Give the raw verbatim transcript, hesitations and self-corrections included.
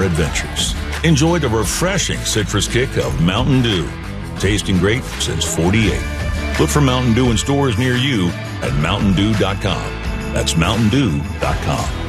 adventures. Enjoy the refreshing citrus kick of Mountain Dew. Tasting great since forty-eight. Look for Mountain Dew in stores near you at mountain dew dot com. That's mountain dew dot com.